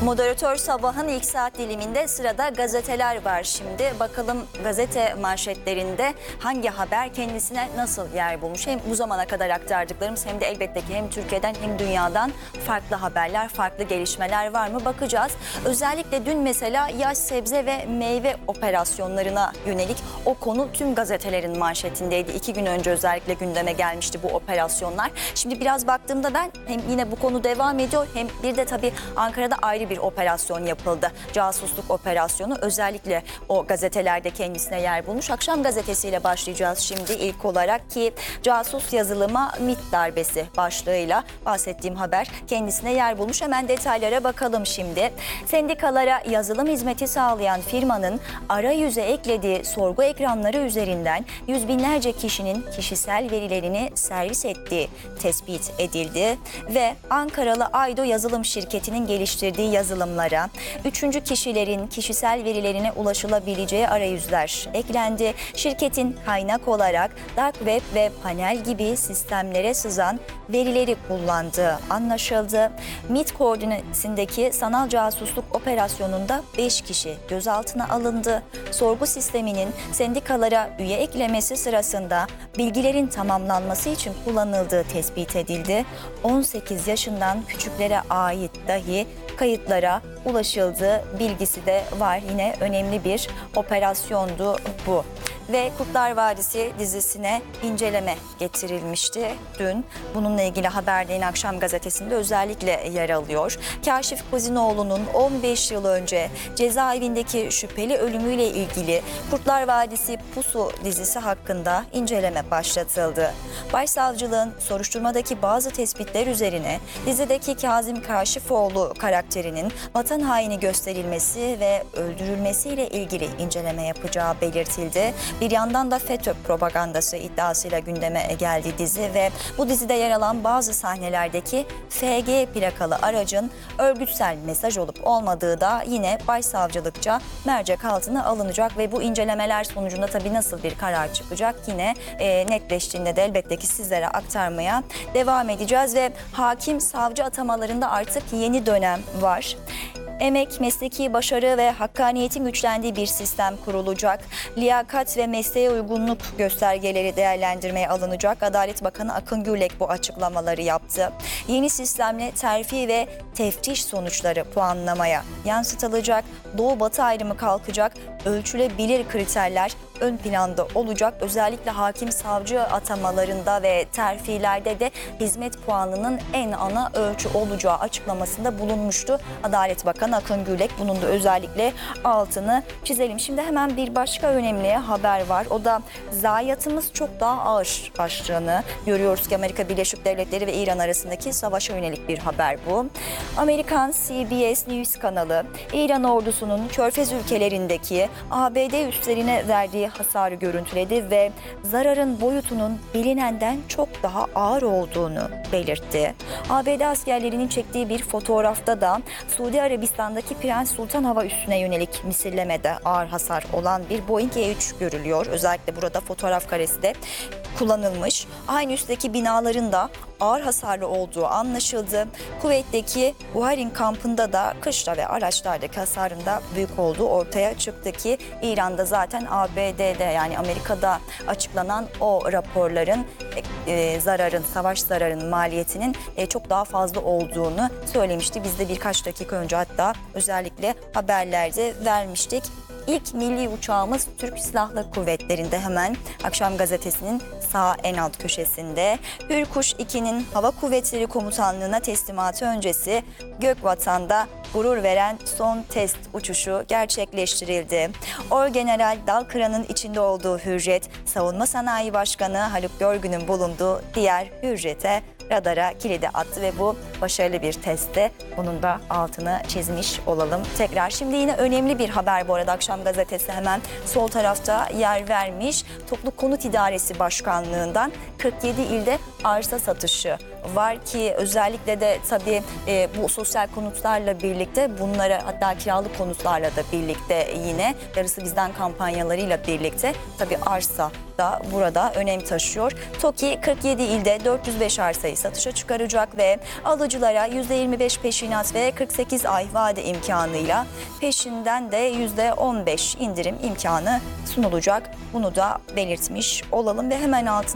Moderatör sabahın ilk saat diliminde sırada gazeteler var şimdi. Bakalım gazete manşetlerinde hangi haber kendisine nasıl yer bulmuş? Hem bu zamana kadar aktardıklarımız hem de elbette ki hem Türkiye'den hem dünyadan farklı haberler, farklı gelişmeler var mı bakacağız. Özellikle dün mesela yaş sebze ve meyve operasyonlarına yönelik o konu tüm gazetelerin manşetindeydi. 2 gün önce özellikle gündeme gelmişti bu operasyonlar. Şimdi biraz baktığımda ben hem yine bu konu devam ediyor hem bir de tabii Ankara'da ayrı bir operasyon yapıldı. Casusluk operasyonu özellikle o gazetelerde kendisine yer bulmuş. Akşam gazetesiyle başlayacağız şimdi ilk olarak ki casus yazılıma MİT darbesi başlığıyla bahsettiğim haber kendisine yer bulmuş. Hemen detaylara bakalım şimdi. Sendikalara yazılım hizmeti sağlayan firmanın arayüze eklediği sorgu ekranları üzerinden yüz binlerce kişinin kişisel verilerini servis ettiği tespit edildi ve Ankaralı Aydo Yazılım Şirketi'nin geliştirdiği yazılımlara üçüncü kişilerin kişisel verilerine ulaşılabileceği arayüzler eklendi. Şirketin kaynak olarak dark web ve panel gibi sistemlere sızan verileri kullandığı anlaşıldı. MİT koordinatesindeki sanal casusluk operasyonunda 5 kişi gözaltına alındı. Sorgu sisteminin sendikalara üye eklemesi sırasında bilgilerin tamamlanması için kullanıldığı tespit edildi. 18 yaşından küçüklere ait dahi kayıtlara ulaşıldığı bilgisi de var. Yine önemli bir operasyondu bu. Ve Kurtlar Vadisi dizisine inceleme getirilmişti dün. Bununla ilgili haber de yine Akşam Gazetesi'nde özellikle yer alıyor. Kaşif Kuzinoğlu'nun 15 yıl önce cezaevindeki şüpheli ölümüyle ilgili Kurtlar Vadisi Pusu dizisi hakkında inceleme başlatıldı. Başsavcılığın soruşturmadaki bazı tespitler üzerine dizideki Kazım Kaşifoğlu karakterinin vatan haini gösterilmesi ve öldürülmesiyle ilgili inceleme yapacağı belirtildi. Bir yandan da FETÖ propagandası iddiasıyla gündeme geldi dizi ve bu dizide yer alan bazı sahnelerdeki FG plakalı aracın örgütsel mesaj olup olmadığı da yine başsavcılıkça mercek altına alınacak ve bu incelemeler sonucunda tabii nasıl bir karar çıkacak yine netleştiğinde de elbette ki sizlere aktarmaya devam edeceğiz ve hakim savcı atamalarında artık yeni dönem var. Emek, mesleki başarı ve hakkaniyetin güçlendiği bir sistem kurulacak. Liyakat ve mesleğe uygunluk göstergeleri değerlendirmeye alınacak. Adalet Bakanı Akın Gürlek bu açıklamaları yaptı. Yeni sistemle terfi ve teftiş sonuçları puanlamaya yansıtılacak. Doğu-batı ayrımı kalkacak. Ölçülebilir kriterler ön planda olacak. Özellikle hakim savcı atamalarında ve terfilerde de hizmet puanının en ana ölçü olacağı açıklamasında bulunmuştu Adalet Bakanı Akın Gürlek. Bunun da özellikle altını çizelim. Şimdi hemen bir başka önemli haber var. O da zayiatımız çok daha ağır başlığını görüyoruz ki Amerika Birleşik Devletleri ve İran arasındaki savaşa yönelik bir haber bu. Amerikan CBS News kanalı İran ordusunun Körfez ülkelerindeki ABD üslerine verdiği hasarı görüntüledi ve zararın boyutunun bilinenden çok daha ağır olduğunu belirtti. ABD askerlerinin çektiği bir fotoğrafta da Suudi Arabistan'daki Prens Sultan Hava Üssü'ne yönelik misillemede ağır hasar olan bir Boeing E-3 görülüyor. Özellikle burada fotoğraf karesi de kullanılmış. Aynı üstteki binaların da ağır hasarlı olduğu anlaşıldı. Kuveyt'teki Buharin kampında da kışla ve araçlardaki hasarın da büyük olduğu ortaya çıktı ki İran'da zaten ABD'de yani Amerika'da açıklanan o raporların zararın, savaş zararının maliyetinin çok daha fazla olduğunu söylemişti. Biz de birkaç dakika önce hatta özellikle haberlerde vermiştik. İlk milli uçağımız Türk Silahlı Kuvvetleri'nde hemen Akşam Gazetesi'nin sağ en alt köşesinde. Hürkuş 2'nin Hava Kuvvetleri Komutanlığı'na teslimatı öncesi Gökvatan'da gurur veren son test uçuşu gerçekleştirildi. Orgeneral Dalkıran'ın içinde olduğu Hürjet, Savunma Sanayi Başkanı Haluk Görgün'ün bulunduğu diğer Hürjet'e radara kilidi attı ve bu başarılı bir testte. Bunun da altını çizmiş olalım tekrar. Şimdi yine önemli bir haber bu arada Akşam Gazetesi hemen sol tarafta yer vermiş. Toplu Konut İdaresi Başkanlığı'ndan 47 ilde arsa satışı var ki özellikle de tabii bu sosyal konutlarla birlikte bunlara, hatta kiralık konutlarla da birlikte, yine yarısı bizden kampanyalarıyla birlikte tabii arsa da burada önem taşıyor. TOKİ 47 ilde 405 arsayı satışa çıkaracak ve alıcılara %25 peşinat ve 48 ay vade imkanıyla peşinden de %15 indirim imkanı sunulacak. Bunu da belirtmiş olalım ve hemen altında